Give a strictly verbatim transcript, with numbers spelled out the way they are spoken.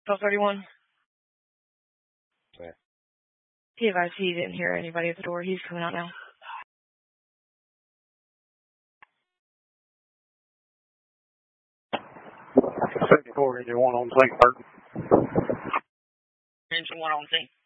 twelve thirty-one. Okay. He advised he didn't hear anybody at the door. He's coming out now. seventy-four, engine one on sync, Burton. Engine one on sync.